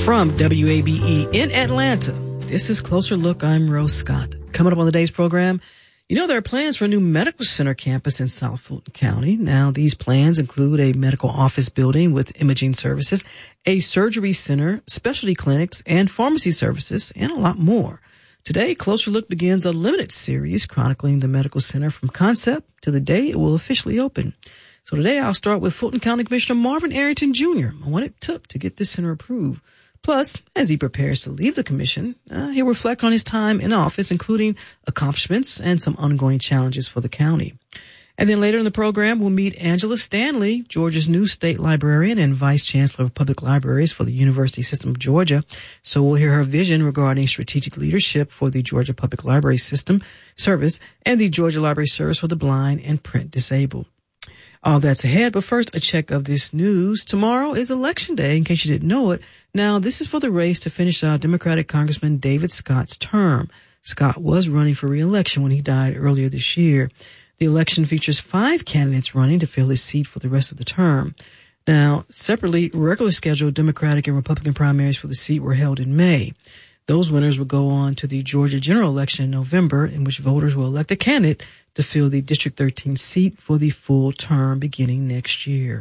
From WABE in Atlanta, this is Closer Look. I'm Rose Scott. Coming up on the day's program, there are plans for a new medical center campus in South Fulton County. Now, these plans include a medical office building with imaging services, a surgery center, specialty clinics, and pharmacy services, and a lot more. Today, Closer Look begins a limited series chronicling the medical center from concept to the day it will officially open. So today, I'll start with Fulton County Commissioner Marvin Arrington Jr. on what it took to get this center approved. Plus, as he prepares to leave the commission, he'll reflect on his time in office, including accomplishments and some ongoing challenges for the county. And then later in the program, we'll meet Angela Stanley, Georgia's new state librarian and vice chancellor of public libraries for the University System of Georgia. So we'll hear her vision regarding strategic leadership for the Georgia Public Library System Service and the Georgia Library Service for the blind and print disabled. All that's ahead, but first, a check of this news. Tomorrow is Election Day, in case you didn't know it. Now, this is for the race to finish out Democratic Congressman David Scott's term. Scott was running for re-election when he died earlier this year. The election features 5 candidates running to fill his seat for the rest of the term. Now, separately, regular scheduled Democratic and Republican primaries for the seat were held in May. Those winners will go on to the Georgia general election in November, in which voters will elect a candidate to fill the District 13 seat for the full term beginning next year.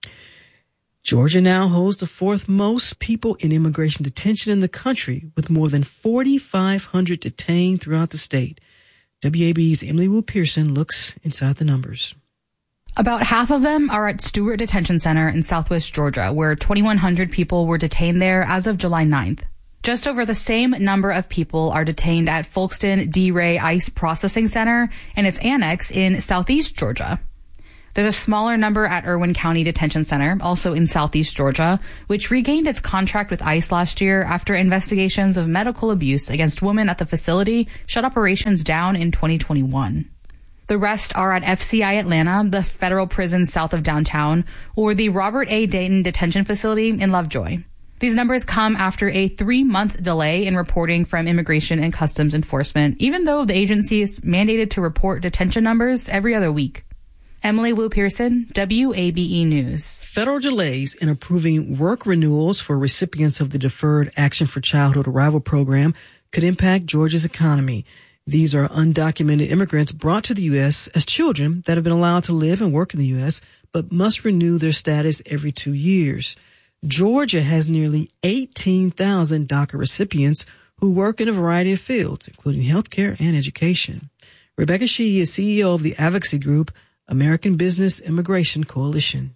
Georgia now holds the 4th most people in immigration detention in the country, with more than 4,500 detained throughout the state. WAB's Emily Wu Pearson looks inside the numbers. About half of them are at Stewart Detention Center in Southwest Georgia, where 2,100 people were detained there as of July 9th. Just over the same number of people are detained at Folkston D. Ray ICE Processing Center and its annex in Southeast Georgia. There's a smaller number at Irwin County Detention Center, also in Southeast Georgia, which regained its contract with ICE last year after investigations of medical abuse against women at the facility shut operations down in 2021. The rest are at FCI Atlanta, the federal prison south of downtown, or the Robert A. Dayton Detention Facility in Lovejoy. These numbers come after a 3-month delay in reporting from Immigration and Customs Enforcement, even though the agency is mandated to report detention numbers every other week. Emily Wu Pearson, WABE News. Federal delays in approving work renewals for recipients of the Deferred Action for Childhood Arrival program could impact Georgia's economy. These are undocumented immigrants brought to the U.S. as children that have been allowed to live and work in the U.S., but must renew their status every 2 years. Georgia has nearly 18,000 DACA recipients who work in a variety of fields, including healthcare and education. Rebecca Shee is CEO of the advocacy group American Business Immigration Coalition.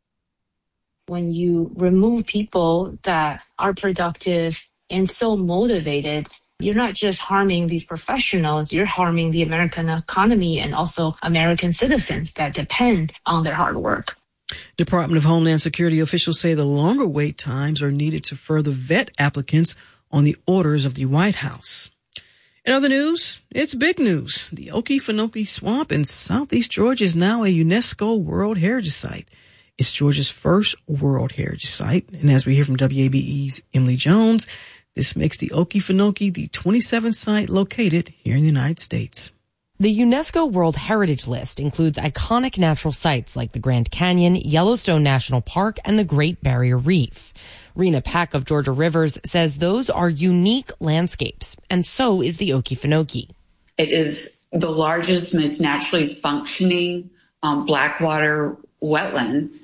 When you remove people that are productive and so motivated, you're not just harming these professionals, you're harming the American economy and also American citizens that depend on their hard work. Department of Homeland Security officials say the longer wait times are needed to further vet applicants on the orders of the White House. In other news, it's big news. The Okefenokee Swamp in southeast Georgia is now a UNESCO World Heritage Site. It's Georgia's first World Heritage Site. And as we hear from WABE's Emily Jones, this makes the Okefenokee the 27th site located here in the United States. The UNESCO World Heritage List includes iconic natural sites like the Grand Canyon, Yellowstone National Park, and the Great Barrier Reef. Rena Peck of Georgia Rivers says those are unique landscapes, and so is the Okefenokee. It is the largest, most naturally functioning blackwater wetland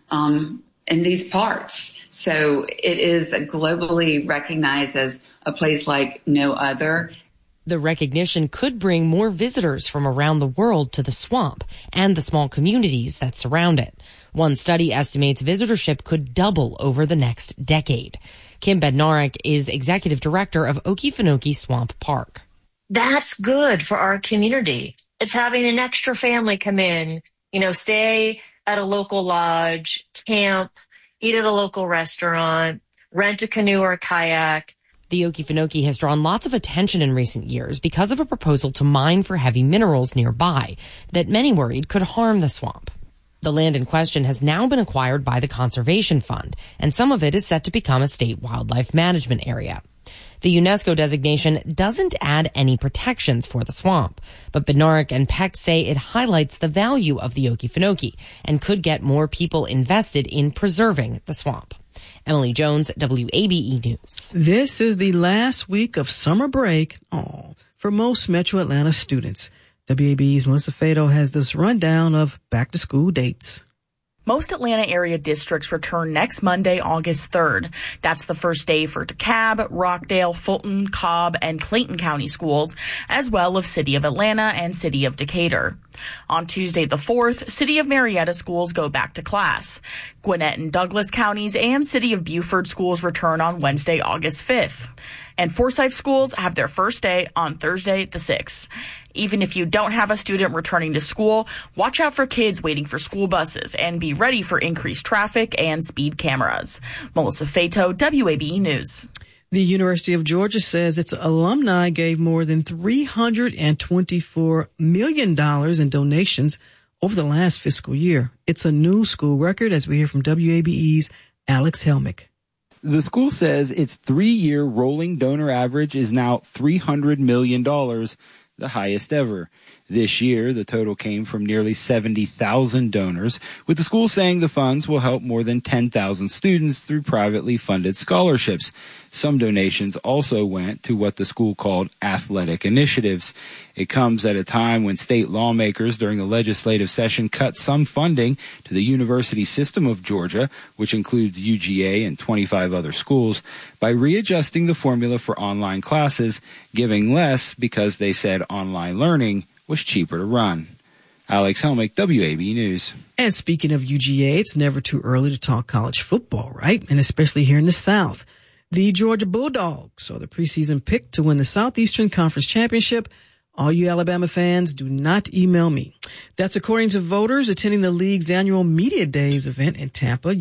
in these parts. So it is globally recognized as a place like no other. The recognition could bring more visitors from around the world to the swamp and the small communities that surround it. One study estimates visitorship could double over the next decade. Kim Bednarik is executive director of Okefenokee Swamp Park. That's good for our community. It's having an extra family come in, stay at a local lodge, camp, eat at a local restaurant, rent a canoe or a kayak. The Okefenokee has drawn lots of attention in recent years because of a proposal to mine for heavy minerals nearby that many worried could harm the swamp. The land in question has now been acquired by the Conservation Fund, and some of it is set to become a state wildlife management area. The UNESCO designation doesn't add any protections for the swamp, but Bednarik and Peck say it highlights the value of the Okefenokee and could get more people invested in preserving the swamp. Emily Jones, WABE News. This is the last week of summer break for most Metro Atlanta students. WABE's Melissa Fado has this rundown of back-to-school dates. Most Atlanta area districts return next Monday, August 3rd. That's the first day for DeKalb, Rockdale, Fulton, Cobb, and Clayton County schools, as well as City of Atlanta and City of Decatur. On Tuesday the 4th, City of Marietta schools go back to class. Gwinnett and Douglas counties and City of Beaufort schools return on Wednesday, August 5th. And Forsyth schools have their first day on Thursday the 6th. Even if you don't have a student returning to school, watch out for kids waiting for school buses and be ready for increased traffic and speed cameras. Melissa Fato, WABE News. The University of Georgia says its alumni gave more than $324 million in donations over the last fiscal year. It's a new school record, as we hear from WABE's Alex Helmick. The school says its 3-year rolling donor average is now $300 million, the highest ever. This year, the total came from nearly 70,000 donors, with the school saying the funds will help more than 10,000 students through privately funded scholarships. Some donations also went to what the school called athletic initiatives. It comes at a time when state lawmakers during the legislative session cut some funding to the University System of Georgia, which includes UGA and 25 other schools, by readjusting the formula for online classes, giving less because they said online learning was cheaper to run. Alex Helmick, WABE News. And speaking of UGA, it's never too early to talk college football, right? And especially here in the South. The Georgia Bulldogs are the preseason pick to win the Southeastern Conference Championship. All you Alabama fans, do not email me. That's according to voters attending the league's annual Media Days event in Tampa.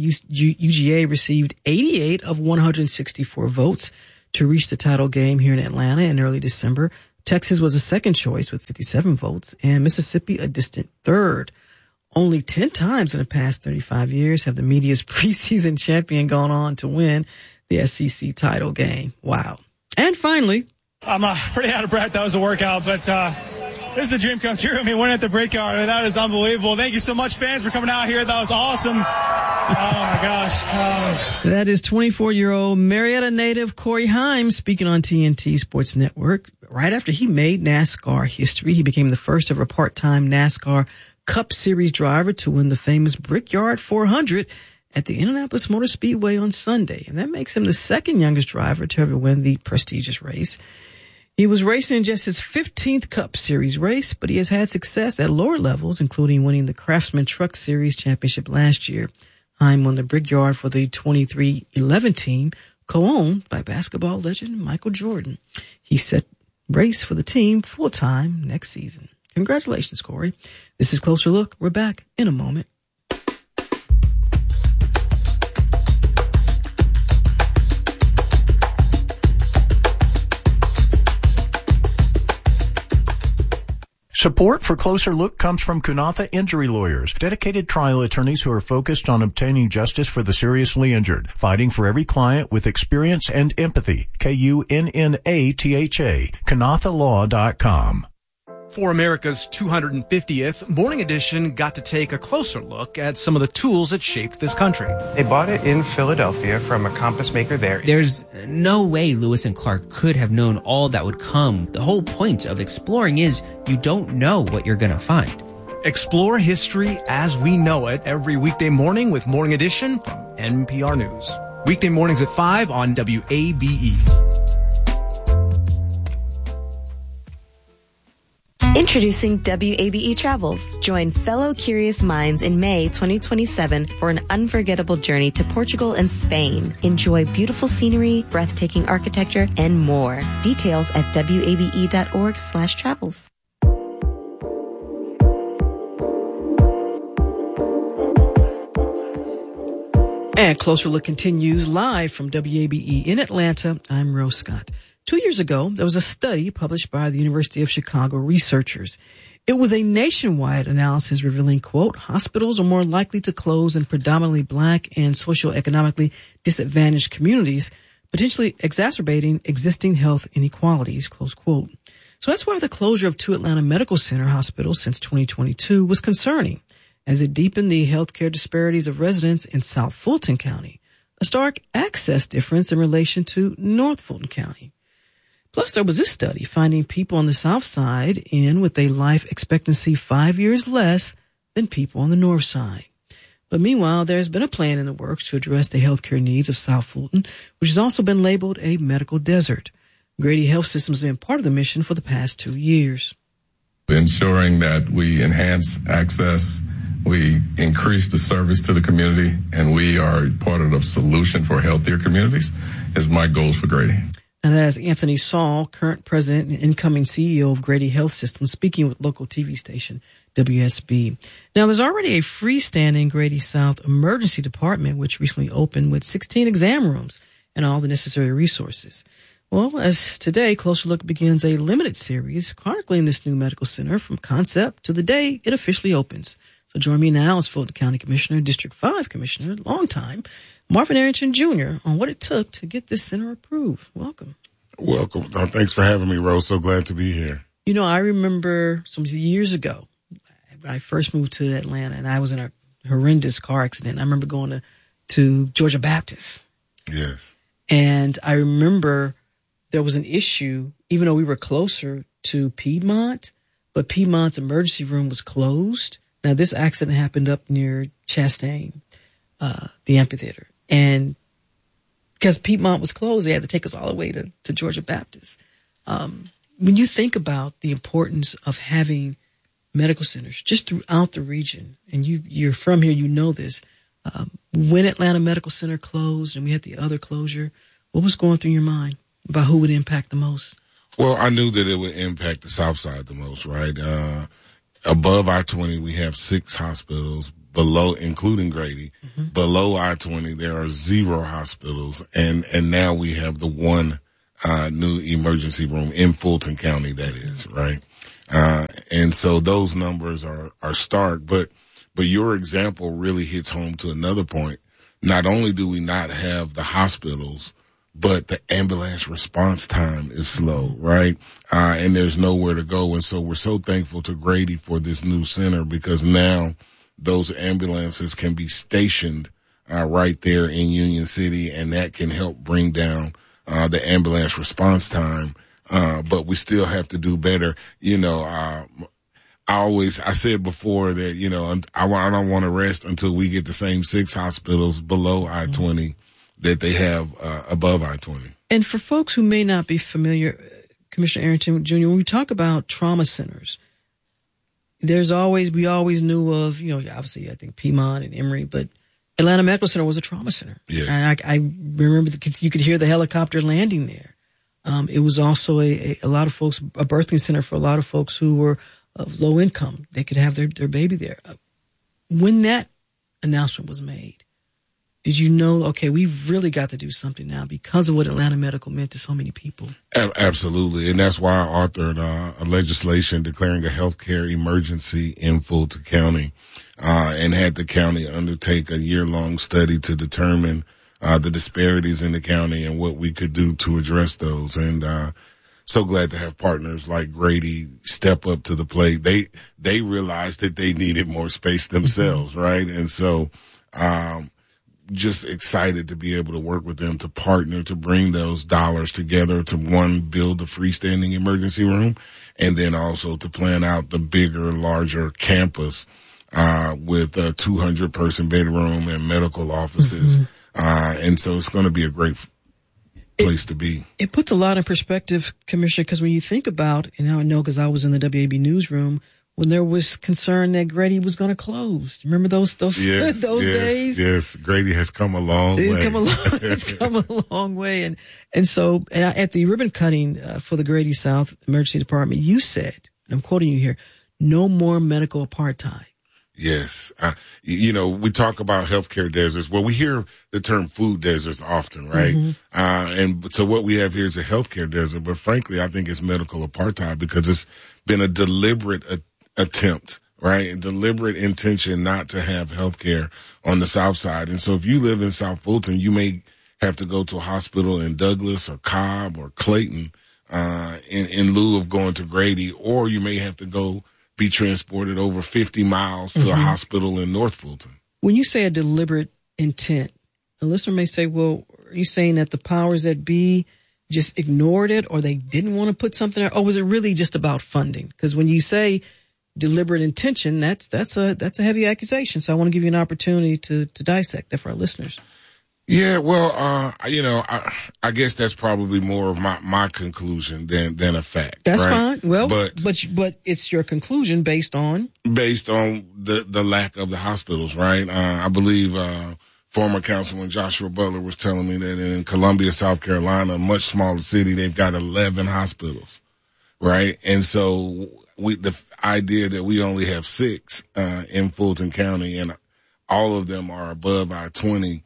UGA received 88 of 164 votes to reach the title game here in Atlanta in early December. Texas was a second choice with 57 votes, and Mississippi a distant third. Only 10 times in the past 35 years have the media's preseason champion gone on to win the SEC title game. Wow. And finally, I'm pretty out of breath. That was a workout, but this is a dream come true. I mean, winning at the Brickyard, that is unbelievable. Thank you so much, fans, for coming out here. That was awesome. Oh, my gosh. That is 24-year-old Marietta native Corey Himes speaking on TNT Sports Network. Right after he made NASCAR history, he became the first ever part-time NASCAR Cup Series driver to win the famous Brickyard 400 at the Indianapolis Motor Speedway on Sunday. And that makes him the second youngest driver to ever win the prestigious race. He was racing in just his 15th Cup Series race, but he has had success at lower levels, including winning the Craftsman Truck Series championship last year. Heim won the Brickyard for the 23-11 team, co-owned by basketball legend Michael Jordan. He set race for the team full-time next season. Congratulations, Corey. This is Closer Look. We're back in a moment. Support for Closer Look comes from Kunatha Injury Lawyers, dedicated trial attorneys who are focused on obtaining justice for the seriously injured, fighting for every client with experience and empathy. KUNNATHA, KunathaLaw.com. For America's 250th, Morning Edition got to take a closer look at some of the tools that shaped this country. They bought it in Philadelphia from a compass maker there. There's no way Lewis and Clark could have known all that would come. The whole point of exploring is you don't know what you're going to find. Explore history as we know it every weekday morning with Morning Edition from NPR News. Weekday mornings at 5 on WABE. Introducing WABE Travels. Join fellow curious minds in May 2027 for an unforgettable journey to Portugal and Spain. Enjoy beautiful scenery, breathtaking architecture, and more. Details at wabe.org/travels. And Closer Look continues live from WABE in Atlanta. I'm Rose Scott. 2 years ago, there was a study published by the University of Chicago researchers. It was a nationwide analysis revealing, quote, hospitals are more likely to close in predominantly Black and socioeconomically disadvantaged communities, potentially exacerbating existing health inequalities, close quote. So that's why the closure of 2 Atlanta Medical Center hospitals since 2022 was concerning, as it deepened the healthcare disparities of residents in South Fulton County. a stark access difference in relation to North Fulton County. Plus, there was this study finding people on the south side in with a life expectancy 5 years less than people on the north side. But meanwhile, there's been a plan in the works to address the healthcare needs of South Fulton, which has also been labeled a medical desert. Grady Health Systems has been part of the mission for the past 2 years. Ensuring that we enhance access, we increase the service to the community, and we are part of the solution for healthier communities is my goals for Grady. And that is Anthony Saul, current president and incoming CEO of Grady Health Systems, speaking with local TV station WSB. Now, there's already a freestanding Grady South Emergency Department, which recently opened with 16 exam rooms and all the necessary resources. Well, as today, Closer Look begins a limited series chronicling this new medical center from concept to the day it officially opens. So join me now as Fulton County Commissioner, District 5 Commissioner, long time, Marvin Arrington Jr., on what it took to get this center approved. Welcome. Welcome. Thanks for having me, Rose. So glad to be here. You know, I remember some years ago when I first moved to Atlanta, and I was in a horrendous car accident. I remember going to Georgia Baptist. Yes. And I remember there was an issue, even though we were closer to Piedmont, but Piedmont's emergency room was closed. Now, this accident happened up near Chastain, the amphitheater. And because Piedmont was closed, they had to take us all the way to Georgia Baptist. When you think about the importance of having medical centers just throughout the region, and you're from here, you know this, when Atlanta Medical Center closed and we had the other closure, what was going through your mind about who would impact the most? Well, I knew that it would impact the south side the most, right? Above I-20, we have 6 hospitals. Below, including Grady, below I-20, there are 0 hospitals, and now we have the one new emergency room in Fulton County, that is, right? And so those numbers are stark, but your example really hits home to another point. Not only do we not have the hospitals, but the ambulance response time is slow, right? And there's nowhere to go. And so we're so thankful to Grady for this new center, because now those ambulances can be stationed right there in Union City, and that can help bring down the ambulance response time. But we still have to do better. You know, I said before that, you know, I don't want to rest until we get the same 6 hospitals below I-20 that they have above I-20. And for folks who may not be familiar, Commissioner Arrington Jr., when we talk about trauma centers, we always knew of, you know, obviously I think Piedmont and Emory, but Atlanta Medical Center was a trauma center. Yes. And I remember you could hear the helicopter landing there. It was also a lot of folks, a birthing center for a lot of folks who were of low income. They could have their baby there. When that announcement was made, did you know, okay, we've really got to do something now because of what Atlanta Medical meant to so many people? Absolutely. And that's why I authored a legislation declaring a healthcare emergency in Fulton County, and had the county undertake a year-long study to determine the disparities in the county and what we could do to address those. And so glad to have partners like Grady step up to the plate. They realized that they needed more space themselves, right? And so just excited to be able to work with them to partner, to bring those dollars together to, one, build the freestanding emergency room, and then also to plan out the bigger, larger campus with a 200-person bedroom and medical offices. And so it's going to be a great place to be. It puts a lot in perspective, Commissioner, because when you think about, and I know because I was in the WAB newsroom when there was concern that Grady was going to close. Remember those yes, days? Yes, Grady has come a long way. It's come a long way. And so at the ribbon cutting for the Grady South Emergency Department, you said, and I'm quoting you here, no more medical apartheid. Yes. You know, we talk about healthcare deserts. Well, we hear the term food deserts often, right? And so what we have here is a healthcare desert, but frankly, I think it's medical apartheid because it's been a deliberate attempt, right? A deliberate intention not to have healthcare on the South Side. And so if you live in South Fulton, you may have to go to a hospital in Douglas or Cobb or Clayton, in lieu of going to Grady, or you may have to go be transported over 50 miles to a hospital in North Fulton. When you say a deliberate intent, a listener may say, well, are you saying that the powers that be just ignored it, or they didn't want to put something there? Or was it really just about funding? Because when you say deliberate intention, that's a heavy accusation. So I want to give you an opportunity to dissect that for our listeners. Yeah, well, I guess that's probably more of my conclusion than a fact. That's right? fine. Well, but it's your conclusion based on the lack of the hospitals, right? I believe former Councilman Joshua Butler was telling me that in Columbia, South Carolina, a much smaller city, they've got 11 hospitals, right? And so the idea that we only have 6 in Fulton County, and all of them are above I-20.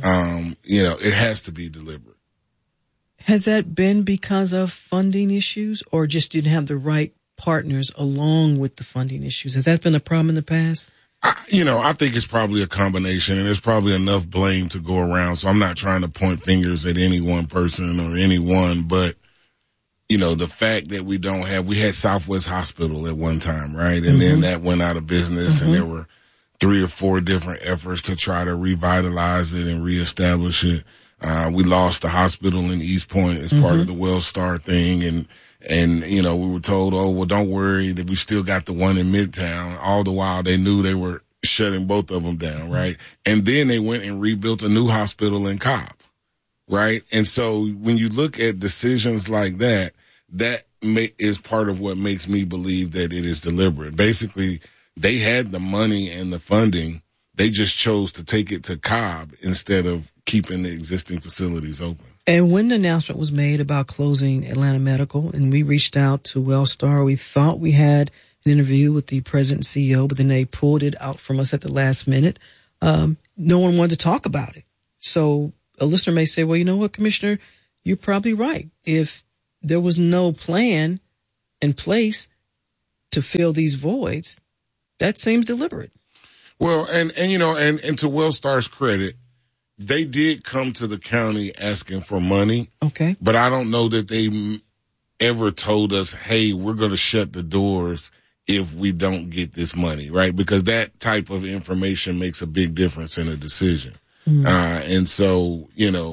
It has to be deliberate. Has that been because of funding issues, or just didn't have the right partners along with the funding issues? Has that been a problem in the past? I think it's probably a combination, and there's probably enough blame to go around. So I'm not trying to point fingers at any one person or anyone, but the fact that we had Southwest Hospital at one time, right? And then that went out of business, and there were 3 or 4 different efforts to try to revitalize it and reestablish it. We lost the hospital in East Point as part of the WellStar thing. And we were told, oh, well, don't worry, that we still got the one in Midtown. All the while they knew they were shutting both of them down, right? And then they went and rebuilt a new hospital in Cobb, right? And so when you look at decisions like that, that is part of what makes me believe that it is deliberate. Basically, they had the money and the funding. They just chose to take it to Cobb instead of keeping the existing facilities open. And when the announcement was made about closing Atlanta Medical, and we reached out to WellStar, we thought we had an interview with the president and CEO, but then they pulled it out from us at the last minute. No one wanted to talk about it. So a listener may say, well, you know what, Commissioner, you're probably right. If there was no plan in place to fill these voids, that seems deliberate. Well, and to WellStar's credit, they did come to the county asking for money. Okay. But I don't know that they ever told us, hey, we're going to shut the doors if we don't get this money, right? Because that type of information makes a big difference in a decision. And so,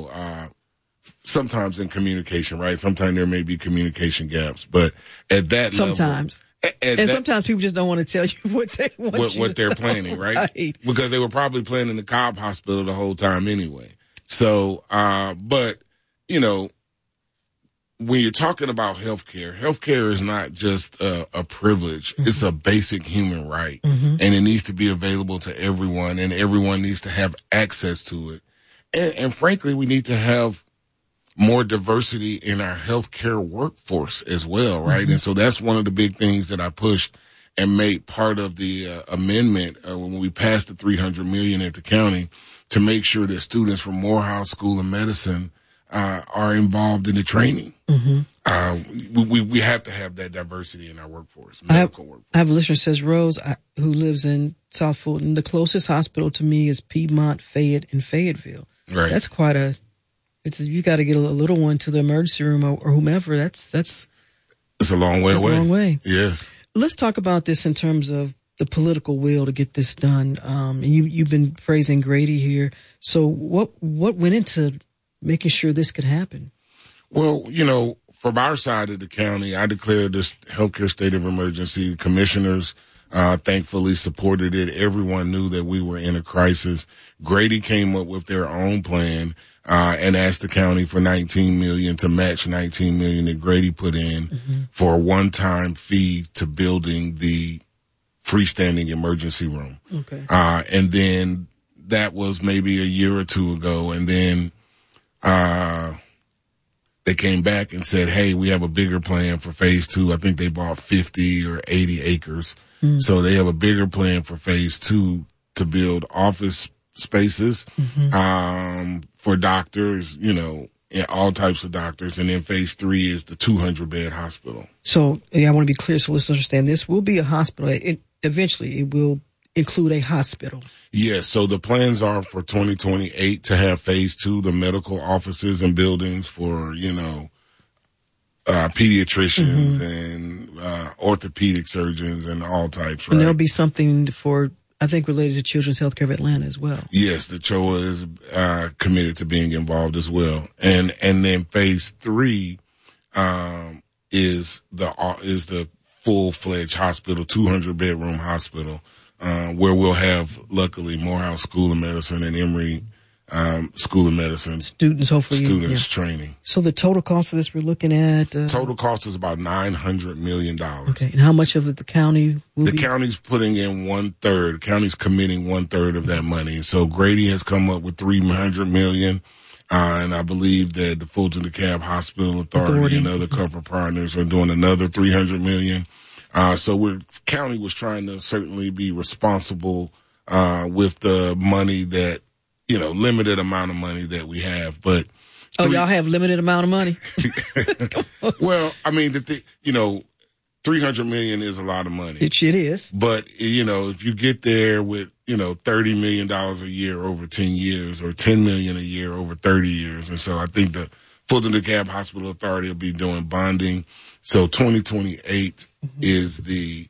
sometimes in communication, right? Sometimes there may be communication gaps, but at that sometimes. level, sometimes people just don't want to tell you what they want what they're planning, right? Right? Because they were probably planning the Cobb Hospital the whole time anyway. So, but when you're talking about healthcare is not just a privilege. It's a basic human right, and it needs to be available to everyone, and everyone needs to have access to it. And frankly, we need to have more diversity in our healthcare workforce as well, right? And so that's one of the big things that I pushed and made part of the amendment when we passed the $300 million at the county, to make sure that students from Morehouse School of Medicine are involved in the training. We have to have that diversity in our workforce, medical workforce. I have a listener who says, Rose, who lives in South Fulton, the closest hospital to me is Piedmont, Fayette, and Fayetteville. Right. That's quite you got to get a little one to the emergency room or whomever. It's a long way away. It's a long way. Yes. Let's talk about this in terms of the political will to get this done. And you've been praising Grady here. So what went into making sure this could happen? Well, from our side of the county, I declared this healthcare state of emergency. Commissioners thankfully supported it. Everyone knew that we were in a crisis. Grady came up with their own plan and asked the county for $19 million to match $19 million that Grady put in for a one-time fee to building the freestanding emergency room. Okay. And then that was maybe a year or two ago, and then they came back and said, hey, we have a bigger plan for phase 2. I think they bought 50 or 80 acres. So they have a bigger plan for phase 2 to build office spaces for doctors, all types of doctors. And then phase 3 is the 200-bed hospital. So I want to be clear so let's understand. This will be a hospital. Eventually, it will include a hospital. Yes. So the plans are for 2028 to have phase 2, the medical offices and buildings for, pediatricians and orthopedic surgeons and all types. Right? And there'll be something for I think, related to Children's Healthcare of Atlanta as well. Yes, the CHOA is committed to being involved as well. And then phase 3 is the full-fledged hospital, 200-bedroom hospital, where we'll have, luckily, Morehouse School of Medicine and Emory School of Medicine students training. So the total cost of this, we're looking at total cost is about $900 million. Okay, and how much of it the county will be? County's putting in 1/3. The county's committing 1/3 of that money. So Grady has come up with $300 million, and I believe that the Fulton DeKalb Hospital Authority and other corporate partners are doing another $300 million. So county was trying to certainly be responsible with the money that, limited amount of money that we have. But y'all have limited amount of money? Well, I mean, $300 million is a lot of money. It is. But, if you get there with, $30 million a year over 10 years or $10 million a year over 30 years. And so I think the Fulton DeKalb Hospital Authority will be doing bonding. So 2028 is the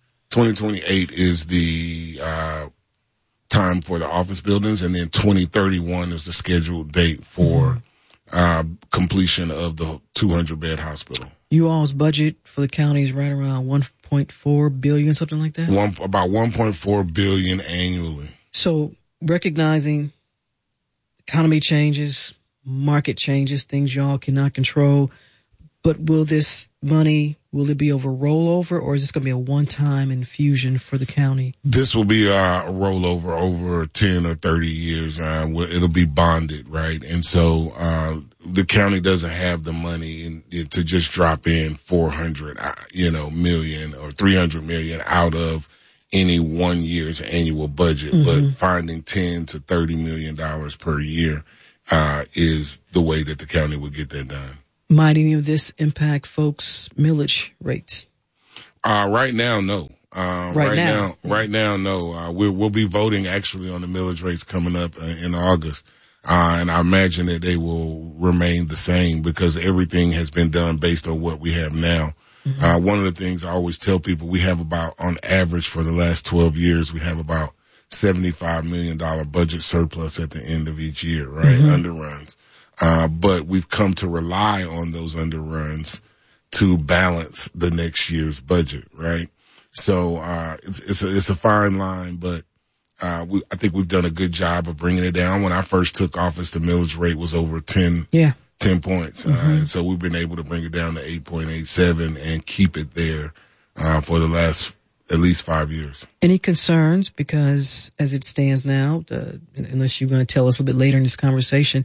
time for the office buildings, and then 2031 is the scheduled date for completion of the 200-bed hospital. You all's budget for the county is right around $1.4 billion, something like that? About $1.4 billion annually. So recognizing economy changes, market changes, things y'all cannot control, but will this money, will it be over rollover, or is this going to be a one-time infusion for the county? This will be a rollover over 10 or 30 years. It'll be bonded, right? And so the county doesn't have the money to just drop in $400 million or $300 million out of any 1 year's annual budget, but finding $10 to $30 million per year is the way that the county would get that done. Might any of this impact folks' millage rates? Right now, no. Right now, no. We'll be voting actually on the millage rates coming up in August. And I imagine that they will remain the same because everything has been done based on what we have now. One of the things I always tell people, we have about, on average for the last 12 years, we have about $75 million budget surplus at the end of each year, right? Underruns. But we've come to rely on those underruns to balance the next year's budget, right? So it's a fine line, but I think we've done a good job of bringing it down. When I first took office, the millage rate was over 10 points. And so we've been able to bring it down to 8.87 and keep it there for the last at least 5 years. Any concerns? Because as it stands now, unless you're going to tell us a little bit later in this conversation,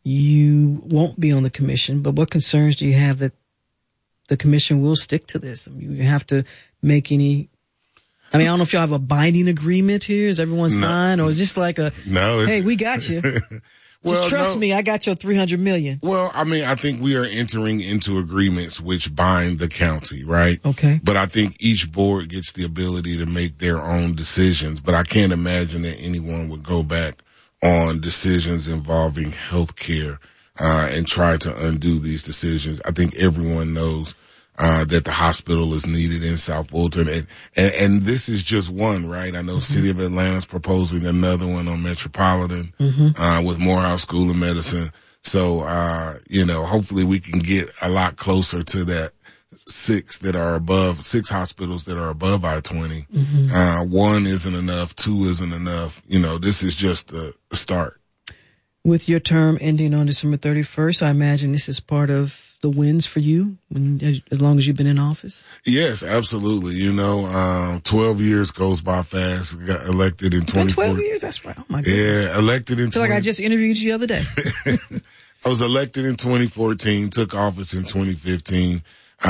you won't be on the commission, but what concerns do you have that the commission will stick to this? I mean, you have to make any, I don't know if y'all have a binding agreement here. Is everyone signed, or is this like hey, we got you. Just trust me, I got your $300 million. Well, I think we are entering into agreements which bind the county, right? Okay. But I think each board gets the ability to make their own decisions, but I can't imagine that anyone would go back on decisions involving health care and try to undo these decisions. I think everyone knows that the hospital is needed in South Fulton. And this is just one, right? I know City of Atlanta's proposing another one on Metropolitan with Morehouse School of Medicine. So, hopefully we can get a lot closer to that six hospitals that are above I-20. One isn't enough. Two isn't enough. This is just the start. With your term ending on December 31st, I imagine this is part of the wins for you as long as you've been in office? Yes, absolutely. 12 years goes by fast. Got elected in 2014. 12 years? That's right. Oh, my goodness. Yeah, elected in I feel like I just interviewed you the other day. I was elected in 2014, took office in 2015.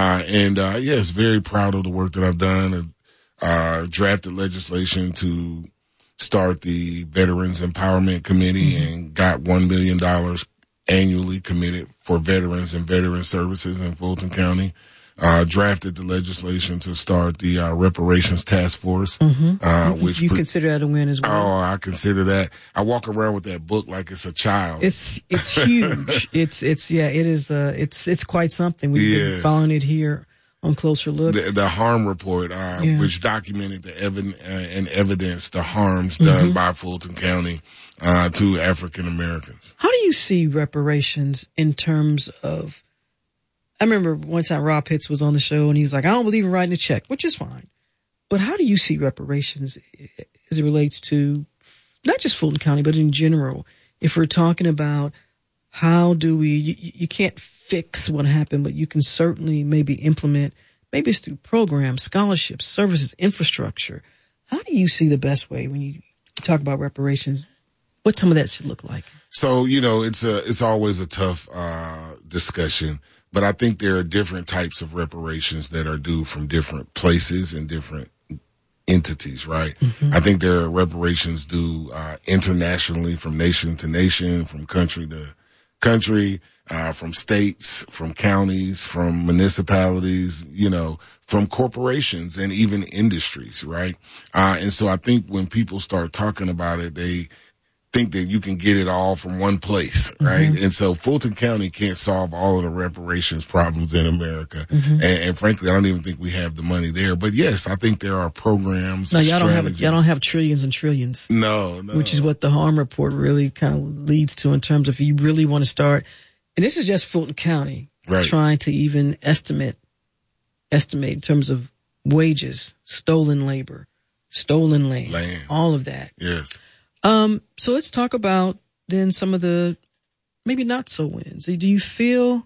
Yes, very proud of the work that I've done. Drafted legislation to start the Veterans Empowerment Committee and got $1 million annually committed for veterans and veteran services in Fulton County. Drafted the legislation to start the Reparations Task Force. Which you consider that a win as well? Oh, I consider that. I walk around with that book like it's a child. It's huge. It's quite something. We've been following it here on Closer Look. The harm report, which documented the evidence the harms done by Fulton County to African Americans. How do you see reparations in terms of? I remember one time Rob Pitts was on the show and he was like, "I don't believe in writing a check," which is fine. But how do you see reparations as it relates to not just Fulton County, but in general? If we're talking about how do we, you can't fix what happened, but you can certainly maybe implement, maybe it's through programs, scholarships, services, infrastructure. How do you see the best way when you talk about reparations? What some of that should look like? So, it's always a tough discussion, but I think there are different types of reparations that are due from different places and different entities, right? I think there are reparations due internationally, from nation to nation, from country to country, from states, from counties, from municipalities, from corporations and even industries, right? And so I think when people start talking about it, they think that you can get it all from one place, right? And so Fulton County can't solve all of the reparations problems in America. And frankly, I don't even think we have the money there. But yes, I think there are programs. No, y'all don't have trillions and trillions. No. Which is what the harm report really kind of leads to in terms of if you really want to start. And this is just Fulton County trying to even estimate in terms of wages, stolen labor, stolen land, all of that. Yes. So let's talk about then some of the maybe not so wins. How do you feel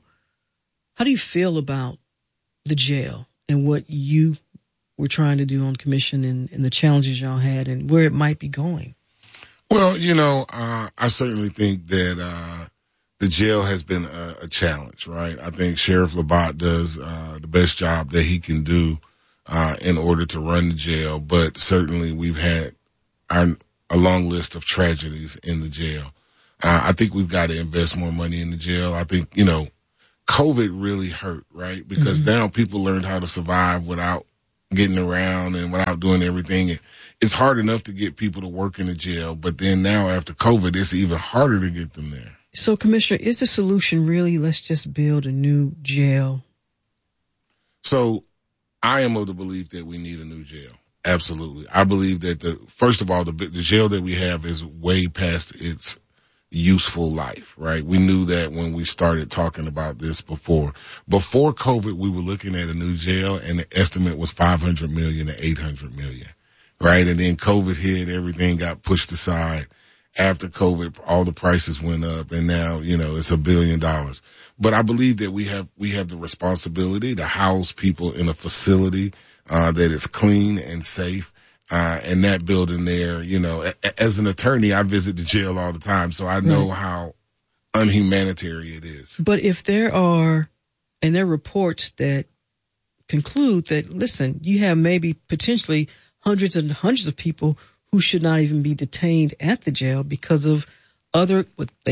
about the jail and what you were trying to do on commission and the challenges y'all had and where it might be going? Well, I certainly think that, the jail has been a challenge, right? I think Sheriff Labatt does, the best job that he can do, in order to run the jail, but certainly we've had a long list of tragedies in the jail. I think we've got to invest more money in the jail. I think, COVID really hurt, right? Because now people learned how to survive without getting around and without doing everything. It's hard enough to get people to work in the jail, but then now after COVID, it's even harder to get them there. So, Commissioner, is the solution really let's just build a new jail? So, I am of the belief that we need a new jail. Absolutely. I believe that first of all, the jail that we have is way past its useful life, right? We knew that when we started talking about this before. Before COVID, we were looking at a new jail and the estimate was $500 million to $800 million, right? And then COVID hit, everything got pushed aside. After COVID, all the prices went up and now, it's $1 billion. But I believe that we have the responsibility to house people in a facility that is clean and safe. And that building there, as an attorney, I visit the jail all the time, so I know how unhumanitarian it is. But if there are reports that conclude that, listen, you have maybe potentially hundreds and hundreds of people who should not even be detained at the jail because of other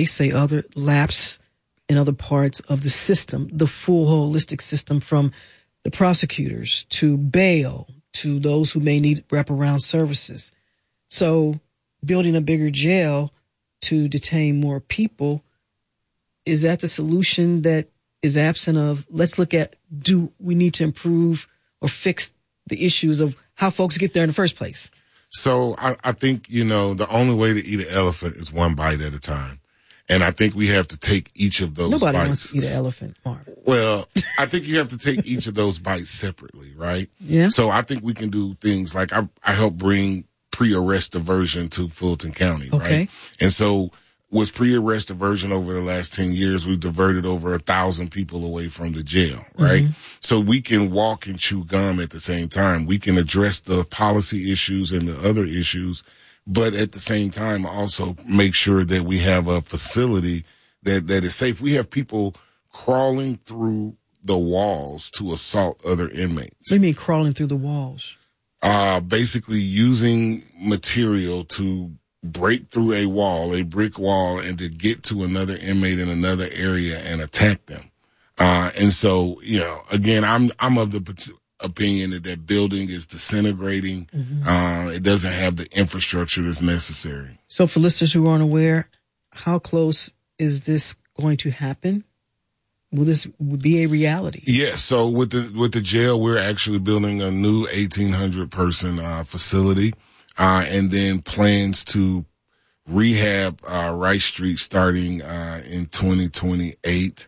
lapse in other parts of the system, the full holistic system, from the prosecutors to bail to those who may need wraparound services. So building a bigger jail to detain more people, is that the solution that is absent of, let's look at, do we need to improve or fix the issues of how folks get there in the first place? So I think, the only way to eat an elephant is one bite at a time. And I think we have to take each of those Nobody bites. wants to eat an elephant, Marvin. Well, I think you have to take each of those bites separately, right? Yeah. So I think we can do things like I helped bring pre-arrest diversion to Fulton County, right? And so with pre-arrest diversion over the last 10 years, we've diverted over 1,000 people away from the jail, right? So we can walk and chew gum at the same time. We can address the policy issues and the other issues, but at the same time also make sure that we have a facility that is safe. We have people crawling through the walls to assault other inmates. What do you mean crawling through the walls? Basically using material to break through a brick wall, and to get to another inmate in another area and attack them. And so, again, I'm of the opinion that building is disintegrating. It doesn't have the infrastructure that's necessary. So for listeners who aren't aware, how close is this going to happen? will this be a reality? Yes. So with the jail, we're actually building a new 1,800 person facility, and then plans to rehab Rice Street starting in 2028.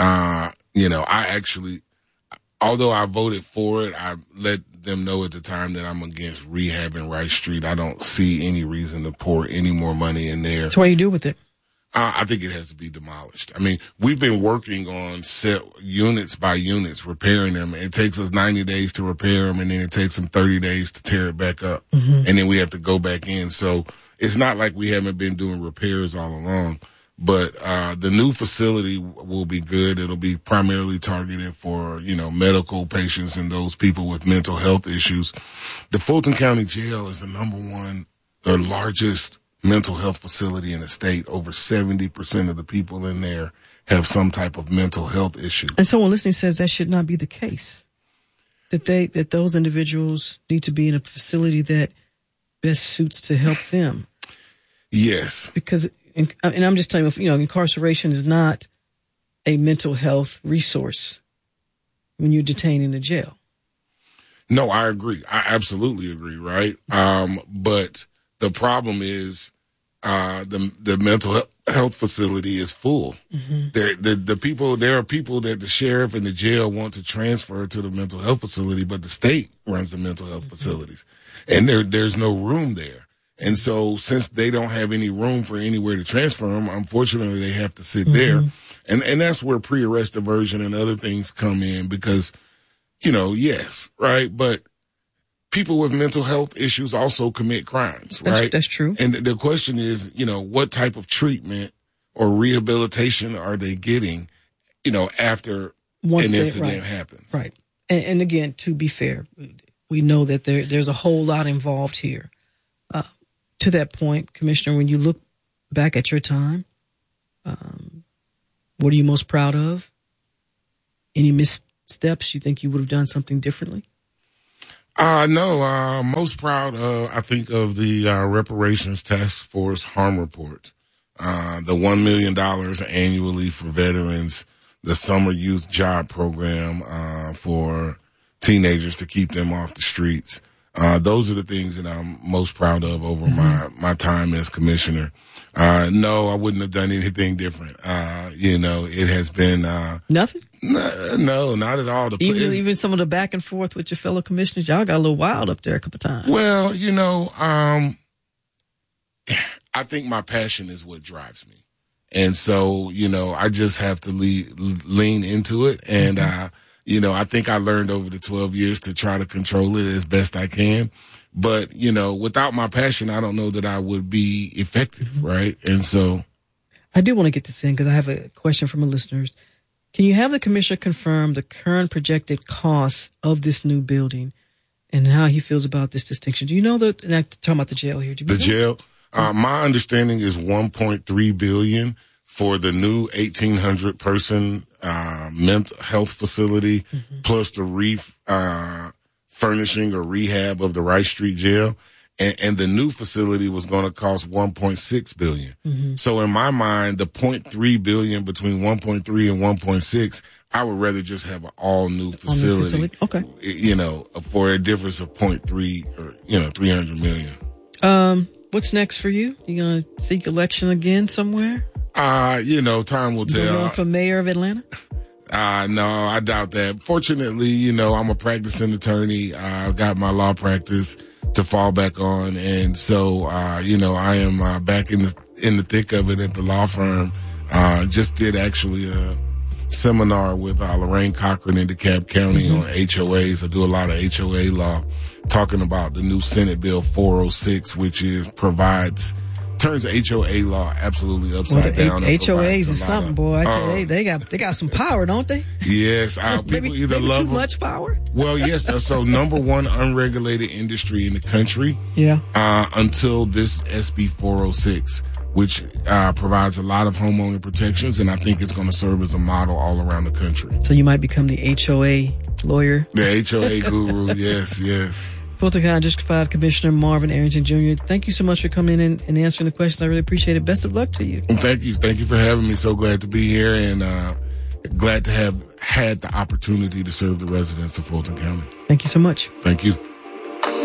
Although I voted for it, I let them know at the time that I'm against rehabbing Rice Street. I don't see any reason to pour any more money in there. So what do you do with it? I think it has to be demolished. I mean, we've been working on set units by units, repairing them. It takes us 90 days to repair them, and then it takes them 30 days to tear it back up. And then we have to go back in. So it's not like we haven't been doing repairs all along. But the new facility will be good. It'll be primarily targeted for, medical patients and those people with mental health issues. The Fulton County Jail is the largest mental health facility in the state. Over 70% of the people in there have some type of mental health issue. And someone listening says that should not be the case. That those individuals need to be in a facility that best suits to help them. Yes. Because, and I'm just telling you, incarceration is not a mental health resource when you're detained in a jail. No, I agree. I absolutely agree, right? But the problem is the mental health facility is full. There are people that the sheriff and the jail want to transfer to the mental health facility, but the state runs the mental health facilities, and there's no room there. And so since they don't have any room for anywhere to transfer them, unfortunately they have to sit there. And that's where pre-arrest diversion and other things come in because, yes, right? But people with mental health issues also commit crimes, right? That's true. And the question is, what type of treatment or rehabilitation are they getting, after an incident happens? Right. And again, to be fair, we know that there's a whole lot involved here. To that point, Commissioner, when you look back at your time, what are you most proud of? Any missteps you think you would have done something differently? No, most proud I think of the Reparations Task Force Harm Report, the $1 million annually for veterans, the Summer Youth Job Program for teenagers to keep them off the streets. Those are the things that I'm most proud of over my time as commissioner. No, I wouldn't have done anything different. It has been nothing. No, not at all. Even some of the back and forth with your fellow commissioners, y'all got a little wild up there a couple times. Well, I think my passion is what drives me, and so I just have to lean into it and. I think I learned over the 12 years to try to control it as best I can. But, without my passion, I don't know that I would be effective, right? And so. I do want to get this in because I have a question from the listeners. Can you have the commissioner confirm the current projected cost of this new building and how he feels about this distinction? Do you know and I'm talking about the jail here. The jail? My understanding is $1.3 billion for the new 1,800 person mental health facility, plus the furnishing or rehab of the Rice Street jail. And the new facility was going to cost $1.6 billion. So in my mind, the $0.3 billion between 1.3 and 1.6, I would rather just have an all new facility. Okay. For a difference of 0.3 or, 300 million. What's next for you? You going to seek election again somewhere? Time will tell. You going for mayor of Atlanta? No, I doubt that. Fortunately, I'm a practicing attorney. I've got my law practice to fall back on. And so, I am back in the thick of it at the law firm. Just did actually a seminar with Lorraine Cochran in DeKalb County on HOAs. I do a lot of HOA law, talking about the new Senate Bill 406, which turns HOA law absolutely upside down. HOAs is something, boy. I tell you, they got some power, don't they? Yes. People either love too much power. Well, yes. So number one unregulated industry in the country. Yeah. Until this SB 406, which provides a lot of homeowner protections, and I think it's going to serve as a model all around the country. So you might become the HOA lawyer. The HOA guru. Yes. Fulton County District 5 Commissioner Marvin Arrington Jr., thank you so much for coming in and answering the questions. I really appreciate it. Best of luck to you. Thank you. Thank you for having me. So glad to be here. And glad to have had the opportunity to serve the residents of Fulton County. Thank you so much. Thank you.